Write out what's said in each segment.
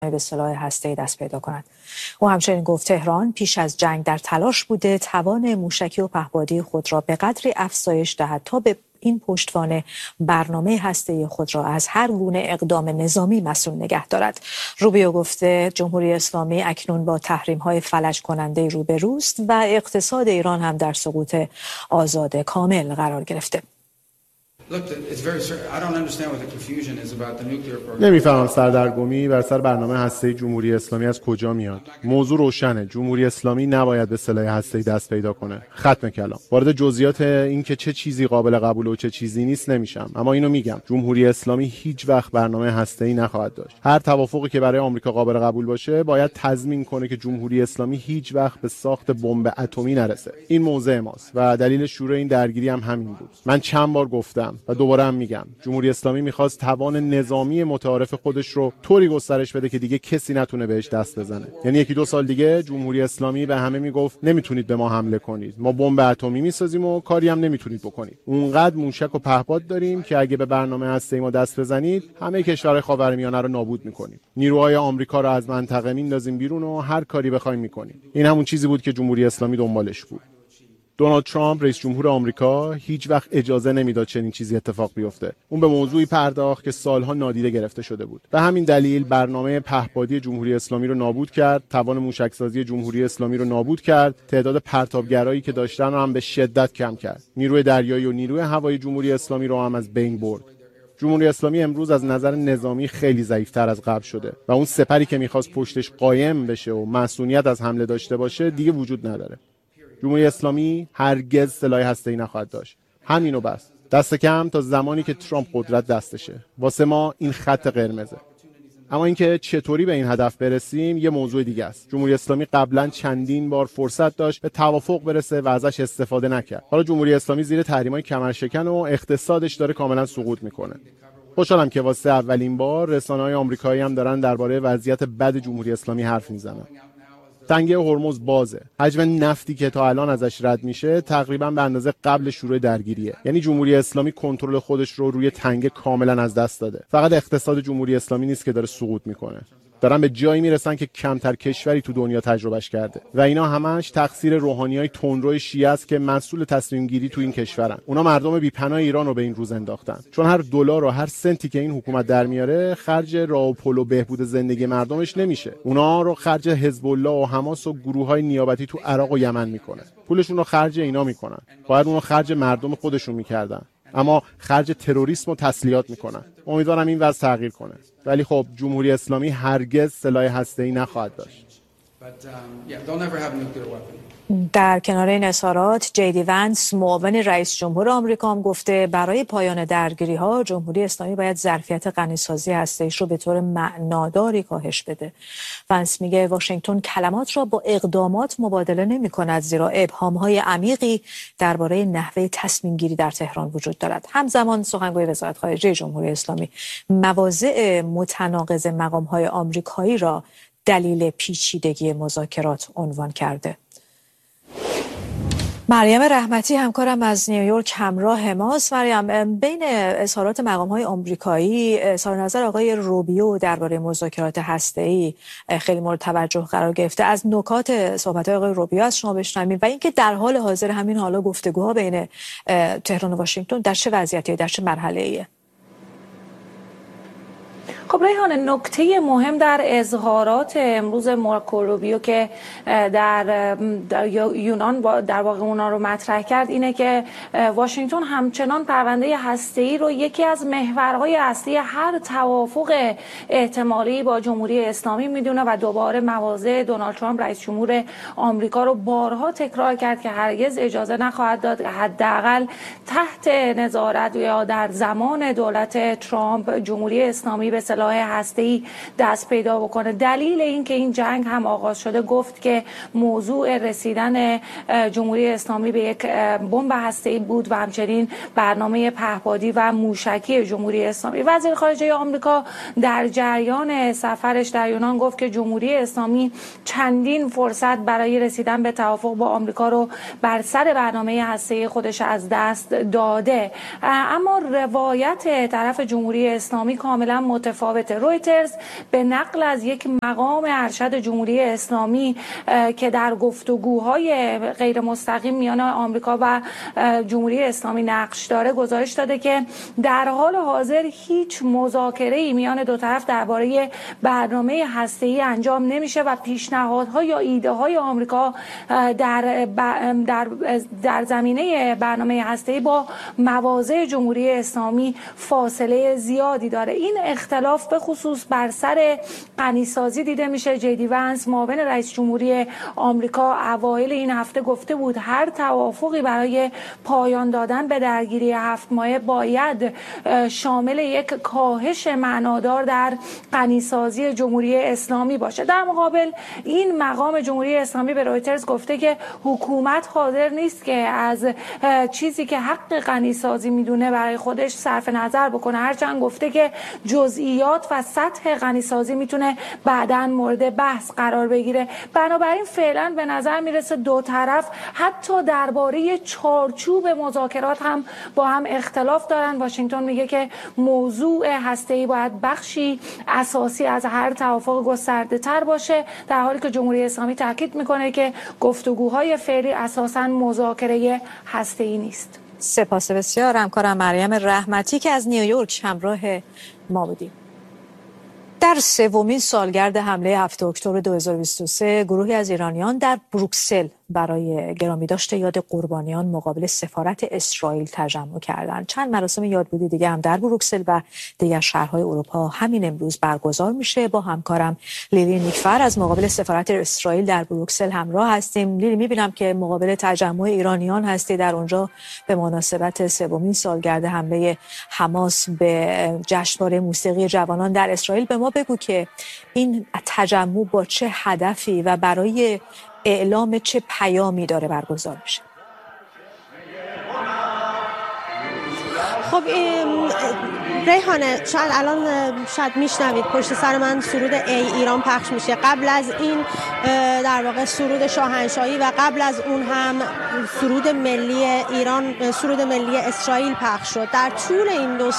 به سلاح هسته‌ای دست پیدا کند. او همچنین گفت تهران پیش از جنگ در تلاش بوده توان موشکی و پهپادی خود را به قدری افزایش دهد تا به این پشتوانه برنامه هسته‌ای خود را از هر گونه اقدام نظامی مسئول نگه دارد. روبیو گفته جمهوری اسلامی اکنون با تحریم‌های فلج کننده روبروست و اقتصاد ایران هم در سقوط آزاد کامل قرار گرفته. نمیفهمم سردرگمی بر سر برنامه هسته‌ای جمهوری اسلامی از کجا میاد. موضوع روشنه، جمهوری اسلامی نباید به سلاح هسته‌ای دست پیدا کنه. ختم کلام. وارد جزئیات این که چه چیزی قابل قبول و چه چیزی نیست نمیشم، اما اینو میگم جمهوری اسلامی هیچ وقت برنامه هسته‌ای نخواهد داشت. هر توافقی که برای آمریکا قابل قبول باشه باید تضمین کنه که جمهوری اسلامی هیچ وقت به ساخت بمب اتمی نرسه. این موضع ماست و دلیل شروع این درگیری هم همین بود. من چند بار گفتم و دوباره هم میگم جمهوری اسلامی میخواست توان نظامی متعارف خودش رو طوری گسترش بده که دیگه کسی نتونه بهش دست بزنه. یعنی یکی دو سال دیگه جمهوری اسلامی به همه میگفت نمیتونید به ما حمله کنید، ما بمب اتمی میسازیم و کاری هم نمیتونید بکنید. اونقدر موشک و پهپاد داریم که اگه به برنامه هسته‌ای ما دست بزنید همه کشورهای خاورمیانه رو نابود میکنیم. نیروهای آمریکا رو از منطقه میندازیم بیرون و هر کاری بخوایم میکنیم. این همون چیزی بود که جمهوری اسلامی دنبالش بود. دونالد ترامپ رئیس جمهور آمریکا هیچ وقت اجازه نمیداد چنین چیزی اتفاق بیفته. اون به موضوعی پرداخت که سالها نادیده گرفته شده بود. به همین دلیل برنامه پهپادی جمهوری اسلامی رو نابود کرد، توان موشکسازی جمهوری اسلامی رو نابود کرد، تعداد پرتابگرایی که داشتن رو هم به شدت کم کرد. نیروی دریایی و نیروی هوایی جمهوری اسلامی رو هم از بین برد. جمهوری اسلامی امروز از نظر نظامی خیلی ضعیف‌تر از قبل شده و اون سپری که می‌خواست پشتش قایم بشه و مسئولیت از حمله داشته باشه دیگه وجود نداره. جمهوری اسلامی هرگز سلاح هسته‌ای نخواهد داشت. همینو بس. دست کم تا زمانی که ترامپ قدرت دستشه. واسه ما این خط قرمزه. اما اینکه چطوری به این هدف برسیم یه موضوع دیگه است. جمهوری اسلامی قبلا چندین بار فرصت داشت به توافق برسه و ازش استفاده نکرد. حالا جمهوری اسلامی زیر تحریم‌های کمرشکن و اقتصادش داره کاملا سقوط میکنه. خوشحالم که واسه اولین بار رسانه‌های آمریکایی هم دارن درباره وضعیت بد جمهوری اسلامی حرف میزنن. تنگه هرمز بازه. حجم نفتی که تا الان ازش رد میشه تقریبا به اندازه قبل شروع درگیریه. یعنی جمهوری اسلامی کنترل خودش رو روی تنگه کاملا از دست داده. فقط اقتصاد جمهوری اسلامی نیست که داره سقوط میکنه. دارن به جایی میرسن که کمتر کشوری تو دنیا تجربهش کرده و اینا همش تقصیر روحانیای تندرو شیعه است که مسئول تصمیم گیری تو این کشورن. اونا مردم بی‌پناه ایران رو به این روز انداختن، چون هر دلار و هر سنتی که این حکومت در میاره خرج راه و پل و بهبود زندگی مردمش نمیشه. اونا رو خرج حزب الله و حماس و گروه‌های نیابتی تو عراق و یمن میکنه. پولشون رو خرج اینا میکنن. باید اونو خرج مردم خودشون میکردن، اما خرج تروریسم و تسلیحات میکنن. امیدوارم این وضع تغییر کنه. ولی خب جمهوری اسلامی هرگز سلاح هسته‌ای نخواهد داشت. در کنار این اظهارات جیدی ونس معاون رئیس جمهور آمریکا هم گفته برای پایان درگیری‌ها جمهوری اسلامی باید ظرفیت غنیسازی هسته‌ایش رو به طور معناداری کاهش بده. ونس میگه واشنگتن کلمات را با اقدامات مبادله نمی‌کند، زیرا ابهام‌های عمیقی درباره نحوه تصمیم گیری در تهران وجود دارد. همزمان سخنگوی وزارت خارجه جمهوری اسلامی مواضع متناقض مقام‌های آمریکایی را دلیل پیچیدگی مذاکرات عنوان کرده. مریم رحمتی همکارم از نیویورک همراه ماست. مریم، بین اظهارات مقام‌های آمریکایی اظهار نظر آقای روبیو درباره مذاکرات هسته‌ای خیلی مورد توجه قرار گرفته. از نکات صحبت‌های آقای روبیو از شما بشنویم و اینکه در حال حاضر همین حالا گفتگوها بین تهران و واشنگتن در چه وضعیتی، در چه مرحله‌ایه؟ خب ریحانه، نکته مهم در اظهارات امروز مارکو روبیو که در یونان در واقع اونا رو مطرح کرد اینه که واشنگتن همچنان پرونده هسته‌ای رو یکی از محورهای اصلی هر توافق احتمالی با جمهوری اسلامی میدونه و دوباره مواضع دونالد ترامپ رئیس جمهور آمریکا رو بارها تکرار کرد که هرگز اجازه نخواهد داد حداقل تحت نظارت یا در زمان دولت ترامپ جمهوری اسلامی به هسته‌ای دست پیدا بکنه. دلیل این که این جنگ هم آغاز شده گفت که موضوع رسیدن جمهوری اسلامی به یک بمب هسته‌ای بود و همچنین برنامه پهپادی و موشکی جمهوری اسلامی. وزیر خارجه آمریکا در جریان سفرش در یونان گفت که جمهوری اسلامی چندین فرصت برای رسیدن به توافق با آمریکا رو بر سر برنامه هسته‌ای خودش از دست داده. اما روایت طرف جمهوری اسلامی کاملا متفاوت متفاوته. رویترز به نقل از یک مقام ارشد جمهوری اسلامی که در گفتگوهای غیر مستقیم میان آمریکا و جمهوری اسلامی نقش داره گزارش داده که در حال حاضر هیچ مذاکره‌ای میان دو طرف درباره برنامه هسته‌ای انجام نمیشه و پیشنهادها یا ایده‌های آمریکا در زمینه برنامه هسته‌ای با مواضع جمهوری اسلامی فاصله زیادی داره. این اختلاف به خصوص بر سر غنیسازی دیده میشه. جیدی ونس معاون رئیس جمهوری آمریکا اوایل این هفته گفته بود هر توافقی برای پایان دادن به درگیری 7 ماهه باید شامل یک کاهش معنادار در غنیسازی جمهوری اسلامی باشه. در مقابل این مقام جمهوری اسلامی به رویترز گفته که حکومت حاضر نیست که از چیزی که حق غنیسازی میدونه برای خودش صرف نظر بکنه، هرچند گفته که جزئیات و سطح غنیسازی میتونه بعداً مورد بحث قرار بگیره. بنابراین فعلا به نظر میرسه دو طرف حتی درباره چارچوب مذاکرات هم با هم اختلاف دارن. واشنگتن میگه که موضوع هسته‌ای باید بخشی اساسی از هر توافق گسترده تر باشه، در حالی که جمهوری اسلامی تاکید میکنه که گفتگوهای فعلی اساساً مذاکره هسته‌ای نیست. سپاس بسیار همکارم مریم رحمتی که از نیویورک همراه ما بودیم. در سومین سالگرد حمله 7 اکتبر 2023 گروهی از ایرانیان در بروکسل برای گرامیداشت یاد قربانیان مقابل سفارت اسرائیل تجمع کردند. چند مراسم یادبودی دیگه هم در بروکسل و دیگر شهرهای اروپا همین امروز برگزار میشه. با همکارم لیلی نیکفر از مقابل سفارت اسرائیل در بروکسل همراه هستیم. لیلی، میبینم که مقابل تجمع ایرانیان هستی در اونجا به مناسبت سومین سالگرد حمله حماس به جشنواره موسیقی جوانان در اسرائیل. به ما بگو که این تجمع با چه هدفی و برای اعلام چه پیامی داره برگزار میشه؟ خب ریحانه، شاید میشنوید پشت سر من سرود ای ایران پخش میشه. قبل از این در واقع سرود شاهنشاهی و قبل از اون هم سرود ملی ایران، سرود ملی اسرائیل پخش شد. در طول این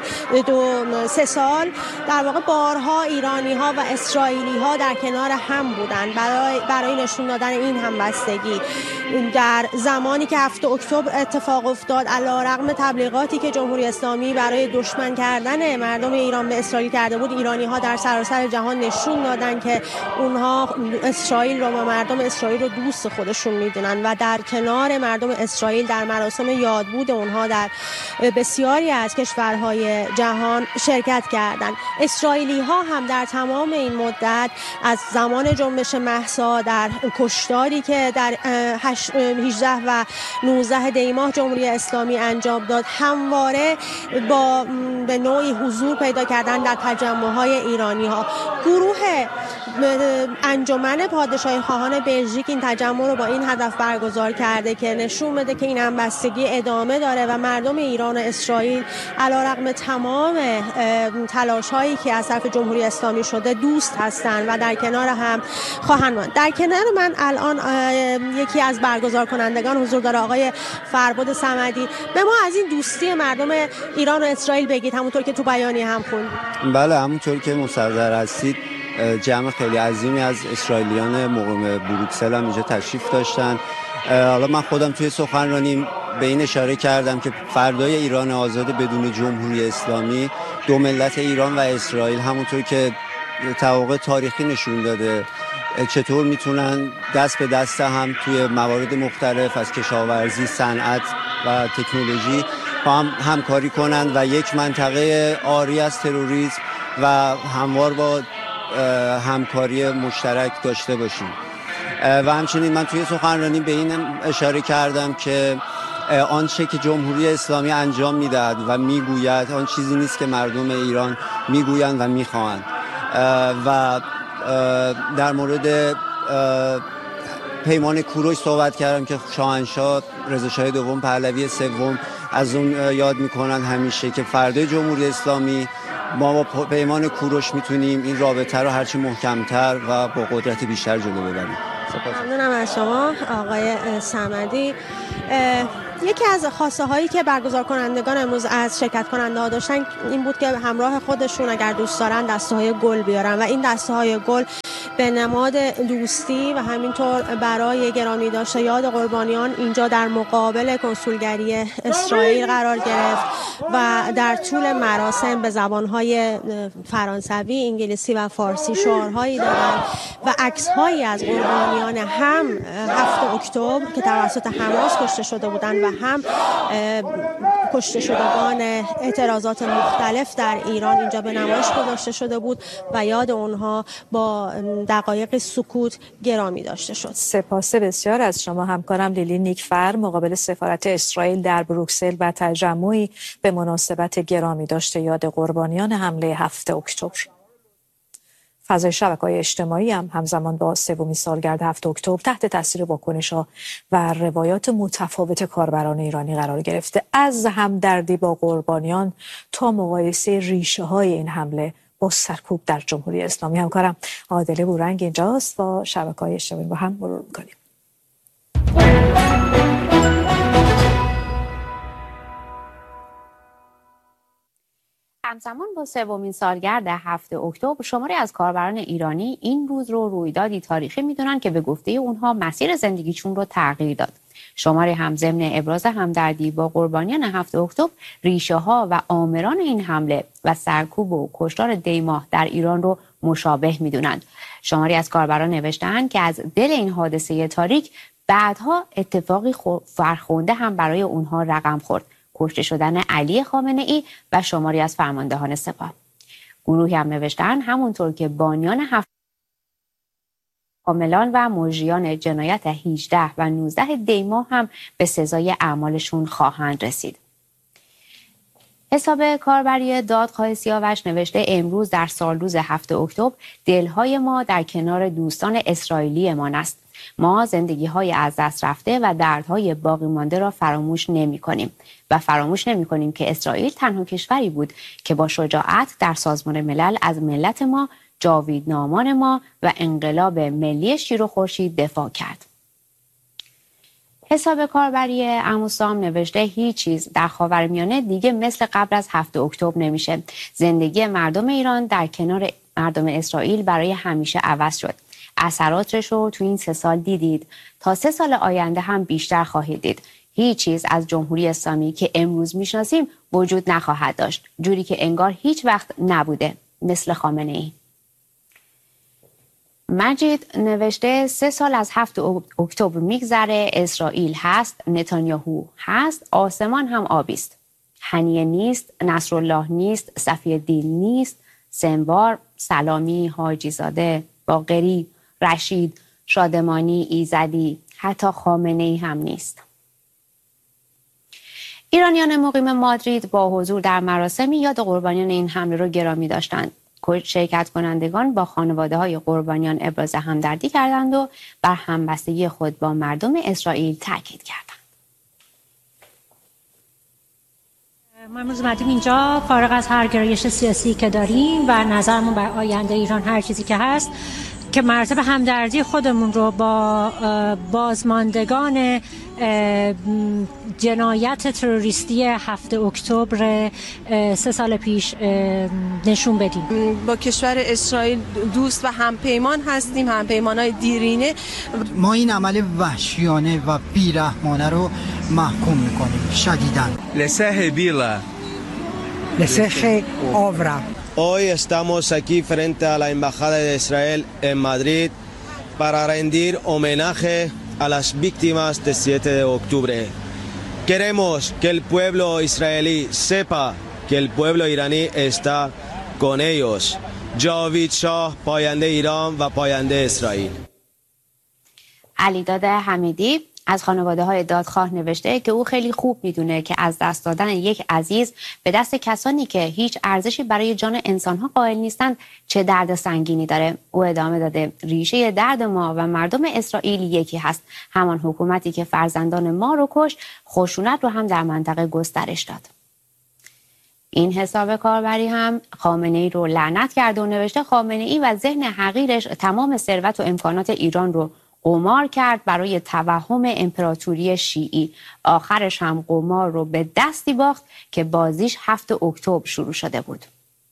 3 سال در واقع بارها ایرانی ها و اسرائیلی ها در کنار هم بودن برای نشون دادن این همبستگی. در زمانی که 7 اکتبر اتفاق افتاد، علیرغم تبلیغاتی که جمهوری اسلامی برای دشمن کردن مردم ایران به اسرائیل کرده بود، ایرانی ها در سراسر جهان نشون دادن که اونها اسرائیل رو و مردم اسرائیل رو دوست خودشون میدونن و در کنار مردم اسرائیل در مراسم یادبود اونها در بسیاری از کشورهای جهان شرکت کردند. اسرائیلی ها هم در تمام این مدت از زمان جنبش مهسا در کشتاری که در 18 و 19 دی ماه جمهوری اسلامی انجام داد، همواره به نوعی حضور پیدا کردن در تجمع‌های ایرانی‌ها. گروه انجمن پادشاهی خواهان بلژیک این تجمع رو با این هدف برگزار کرده که نشون بده که این همبستگی ادامه داره و مردم ایران و اسرائیل علیرغم تمام تلاش‌هایی که از طرف جمهوری اسلامی شده دوست هستند و در کنار هم خواهند ماند. در کنار من الان یکی از برگزار کنندگان حضور داره، آقای فرباد صمدی. به ما از این دوستی مردم ایران و اسرائیل بگید، همونطور که تو بیانیه هم خوندید. بله، همونطور که مستحضر هستید جمع خیلی عظیمی از اسرائیلیان مقیم بروکسل هم اینجا تشریف داشتن. حالا من خودم توی سخنرانی به این اشاره کردم که فردای ایران آزاد بدون جمهوری اسلامی، دو ملت ایران و اسرائیل همونطور که تحقیق تاریخی نشون داده چطور میتونن دست به دست هم توی موارد مختلف از کشاورزی، صنعت و تکنولوژی با هم همکاری کنند و یک منطقه عاری از تروریسم و هموار با همکاری مشترک داشته باشیم. و همچنین من توی سخنرانی به این اشاره کردم که آنچه که جمهوری اسلامی انجام میدهد و میگوید آن چیزی نیست که مردم ایران میگویند و میخواهند. و در مورد پیمان کوروش صحبت کردم که شاهنشاه رضا شاه دوم پهلوی سوم از اون یاد میکنن همیشه که فردای جمهوری اسلامی ما با پیمان کوروش میتونیم این رابطه رو هرچی محکمتر و با قدرت بیشتر جلو ببریم. ممنونم از شما آقای صمدی. یکی از خواسته هایی که برگزار کنندگان امروز از شرکت کننده ها داشتن این بود که همراه خودشون اگر دوست دارن دسته های گل بیارن و این دسته های گل به نماد دوستی و همینطور برای گرامی داشته یاد قربانیان اینجا در مقابل کنسولگری اسرائیل قرار گرفت و در طول مراسم به زبانهای فرانسوی، انگلیسی و فارسی شعارهایی دادن و عکسهایی از قربانیان هم 7 اکتبر که توسط حماس کشته شده بودند و هم کشته شدگان اعتراضات مختلف در ایران اینجا به نمایش گذاشته شده بود و یاد اونها با دقایق سکوت گرامی داشته شد. سپاس بسیار از شما همکارم لیلی نیکفر مقابل سفارت اسرائیل در بروکسل و تجمعی به مناسبت گرامی داشته یاد قربانیان حمله 7 اکتبر. فضای شبکه‌های اجتماعی هم همزمان با سومین سالگرد 7 اکتبر تحت تاثیر واکنش‌ها و روایات متفاوت کاربران ایرانی قرار گرفته، از همدردی با قربانیان تا مقایسه ریشه‌های این حمله با سرکوب در جمهوری اسلامی. همکارم عادله بورنگ اینجاست، با شبکه‌های اجتماعی با هم مرور می‌کنیم. همزمان با سومین سالگرد 7 اکتبر شماری از کاربران ایرانی این روز رو رویدادی تاریخی میدونن که به گفته اونها مسیر زندگیشون رو تغییر داد. شماری هم ضمن ابراز همدردی با قربانیان 7 اکتبر ریشه ها و آمران این حمله و سرکوب و کشتار دیماه در ایران رو مشابه میدونند. شماری از کاربران نوشتند که از دل این حادثه تاریک بعدها اتفاقی فرخنده هم برای اونها رقم خورد: کشته شدن علی خامنه ای و شماری از فرماندهان سپاه. گروهی هم نوشتن همونطور که بانیان 7 حاملان و مجریان جنایت 18 و 19 دیماه هم به سزای اعمالشون خواهند رسید. حساب کاربری دادخواه سیاوش نوشته امروز در سالروز 7 اکتبر دلهای ما در کنار دوستان اسرائیلی ما است. ما زندگی‌های از دست رفته و دردهای باقی مانده را فراموش نمی‌کنیم و فراموش نمی‌کنیم که اسرائیل تنها کشوری بود که با شجاعت در سازمان ملل از ملت ما، جاویدنامان ما و انقلاب ملی شیر و خورشید دفاع کرد. حساب کاربری عموسام نوشته هیچ چیز در خاورمیانه دیگه مثل قبل از 7 اکتبر نمیشه. زندگی مردم ایران در کنار مردم اسرائیل برای همیشه عوض شد. اثراتش رو تو این 3 سال دیدید، تا 3 سال آینده هم بیشتر خواهید دید. هیچ چیز از جمهوری اسلامی که امروز میشناسیم وجود نخواهد داشت، جوری که انگار هیچ وقت نبوده، مثل خامنه ای. مجید نوشته 3 سال از 7 اکتبر میگذره، اسرائیل هست، نتانیاهو هست، آسمان هم آبی است. هنیه نیست، نصرالله نیست، صفی‌الدین نیست، سنوار، سلامی، حاجی زاده، باقری، رشید، شادمانی، ایزدی، حتی خامنه ای هم نیست. ایرانیان مقیم مادرید با حضور در مراسمی یاد قربانیان این حمله را گرامی داشتند. شرکت کنندگان با خانواده‌های قربانیان ابراز همدردی کردند و بر همبستگی خود با مردم اسرائیل تاکید کردند. ما امروز اومدیم اینجا فارغ از هر گرایش سیاسی که داریم و نظرمون بر آینده ایران هر چیزی که هست، که مراتب همدردی خودمون رو با بازماندگان جنایت تروریستی 7 اکتبر 3 سال پیش نشون بدیم. با کشور اسرائیل دوست و همپیمان هستیم، همپیمانای دیرینه. ما این عمل وحشیانه و بیرحمانه رو محکوم میکنیم شدیداً. Leseje obra. Hoy estamos aquí frente a la Embajada de Israel en Madrid para rendir homenaje a las víctimas del 7 de octubre. Queremos que el pueblo israelí sepa que el pueblo iraní está con ellos. جاوید شاه پاینده ایران و پاینده اسرائیل. علیداد حمیدی از خانواده‌های دادخواه نوشته که او خیلی خوب میدونه که از دست دادن یک عزیز به دست کسانی که هیچ ارزشی برای جان انسان‌ها قائل نیستند چه درد سنگینی داره. او ادامه داده ریشه درد ما و مردم اسرائیل یکی هست، همان حکومتی که فرزندان ما رو کشت، خشونت رو هم در منطقه گسترش داد. این حساب کاربری هم خامنه ای رو لعنت کرده و نوشته خامنه ای و ذهن حقیرش تمام ثروت و امکانات ایران رو قمار کرد برای توهم امپراتوری شیعی. آخرش هم قمار رو به دستی باخت که بازیش 7 اکتبر شروع شده بود.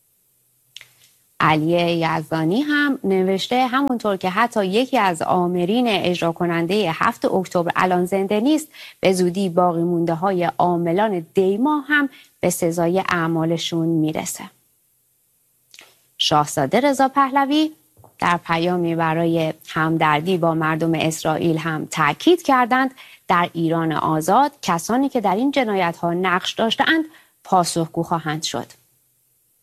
علی یزدانی هم نوشته همونطور که حتی یکی از آمرین اجرا کننده 7 اکتبر الان زنده نیست، به زودی باقی مونده های عاملان دیما هم به سزای اعمالشون میرسه. شاهزاده رضا پهلوی در پیامی برای همدردی با مردم اسرائیل هم تاکید کردند در ایران آزاد کسانی که در این جنایت‌ها نقش داشته‌اند پاسخگو خواهند شد.